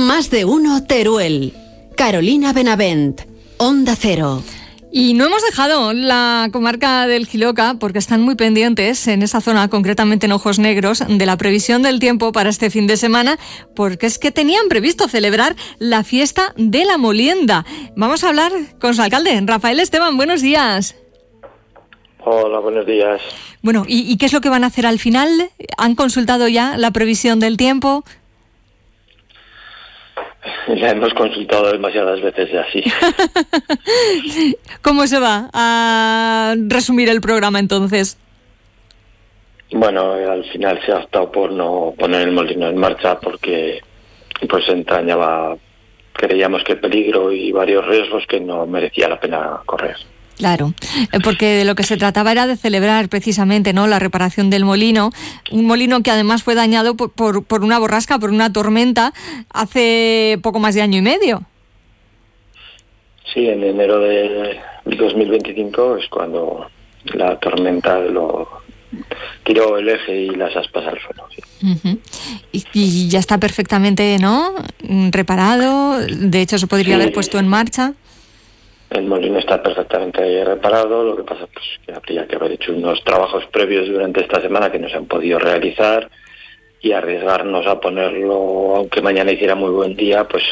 Más de uno Teruel. Carolina Benavent, Onda Cero. Y no hemos dejado la comarca del Jiloca porque están muy pendientes en esa zona, concretamente en Ojos Negros, de la previsión del tiempo para este fin de semana, porque es que tenían previsto celebrar la fiesta de la molienda. Vamos a hablar con su alcalde, Rafael Esteban. Buenos días. Hola, buenos días. Bueno, ¿y qué es lo que van a hacer al final? ¿Han consultado ya la previsión del tiempo? Ya hemos consultado demasiadas veces ya, sí. ¿Cómo se va a resumir el programa entonces? Bueno, al final se ha optado por no poner el molino en marcha porque pues entrañaba, creíamos que peligro y varios riesgos que no merecía la pena correr. Claro, porque de lo que se trataba era de celebrar precisamente, ¿no?, la reparación del molino, un molino que además fue dañado por una borrasca, por una tormenta, hace poco más de año y medio. Sí, en enero de 2025 es cuando la tormenta lo tiró el eje y las aspas al suelo. Sí. Uh-huh. Y ya está perfectamente, ¿no?, reparado, de hecho se podría haber puesto en marcha. El molino está perfectamente reparado, lo que pasa pues que habría que haber hecho unos trabajos previos durante esta semana que no se han podido realizar y arriesgarnos a ponerlo, aunque mañana hiciera muy buen día, pues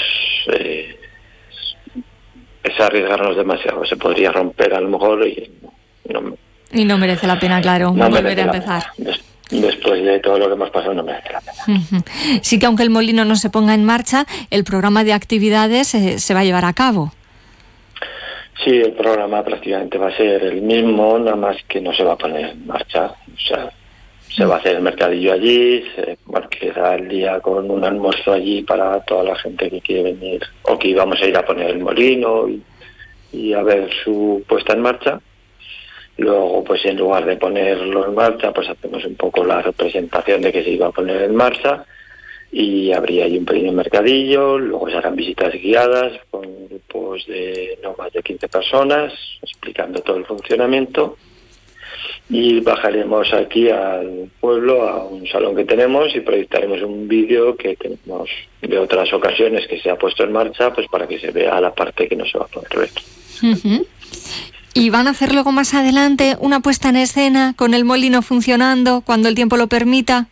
es arriesgarnos demasiado, se podría romper a lo mejor y no merece la pena, claro, no volver a empezar. Después de todo lo que hemos pasado no merece la pena. Uh-huh. Sí que aunque el molino no se ponga en marcha, el programa de actividades se va a llevar a cabo. Sí, el programa prácticamente va a ser el mismo, nada más que no se va a poner en marcha. O sea, se va a hacer el mercadillo allí, se queda el día con un almuerzo allí para toda la gente que quiere venir o que íbamos a ir a poner el molino y a ver su puesta en marcha. Luego, pues en lugar de ponerlo en marcha, pues hacemos un poco la representación de que se iba a poner en marcha y habría ahí un pequeño mercadillo, luego se harán visitas guiadas con grupos de no más de 15 personas, explicando todo el funcionamiento, y bajaremos aquí al pueblo, a un salón que tenemos, y proyectaremos un vídeo que tenemos de otras ocasiones que se ha puesto en marcha, pues para que se vea la parte que no se va a poder ver. Uh-huh. ¿Y van a hacer luego más adelante una puesta en escena con el molino funcionando cuando el tiempo lo permita?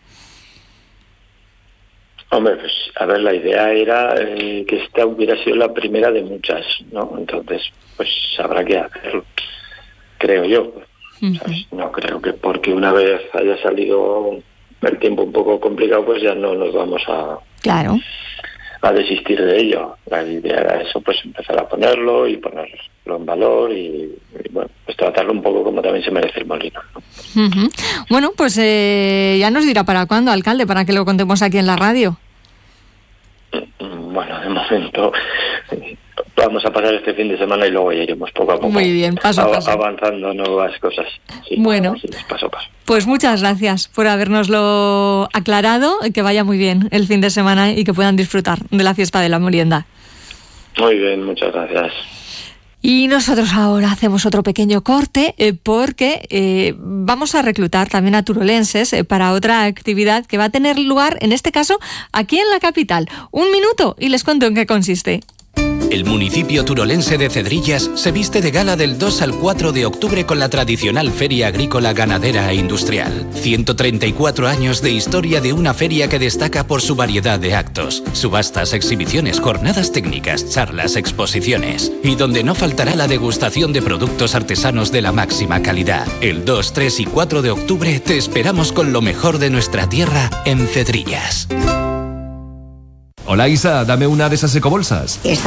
Hombre, pues a ver, la idea era que esta hubiera sido la primera de muchas, ¿no? Entonces, pues habrá que hacerlo, creo yo. ¿Sabes? No creo que porque una vez haya salido el tiempo un poco complicado, pues ya no nos vamos a desistir de ello. La idea era eso, pues empezar a ponerlo y ponerlo en valor y bueno, pues tratarlo un poco como también se merece el molino, ¿no? Uh-huh. Bueno, pues ya nos dirá para cuándo, alcalde, para que lo contemos aquí en la radio. Bueno, de momento vamos a pasar este fin de semana y luego ya iremos poco a poco. Muy bien, paso a paso. Avanzando nuevas cosas. Sí, bueno, paso a paso. Pues muchas gracias por habérnoslo aclarado, que vaya muy bien el fin de semana y que puedan disfrutar de la fiesta de la molienda. Muy bien, muchas gracias. Y nosotros ahora hacemos otro pequeño corte porque vamos a reclutar también a turolenses para otra actividad que va a tener lugar, en este caso, aquí en la capital. 1 minuto y les cuento en qué consiste. El municipio turolense de Cedrillas se viste de gala del 2 al 4 de octubre con la tradicional Feria Agrícola, Ganadera e Industrial. 134 años de historia de una feria que destaca por su variedad de actos, subastas, exhibiciones, jornadas técnicas, charlas, exposiciones. Y donde no faltará la degustación de productos artesanos de la máxima calidad. El 2, 3 y 4 de octubre te esperamos con lo mejor de nuestra tierra en Cedrillas. Hola Isa, dame una de esas ecobolsas.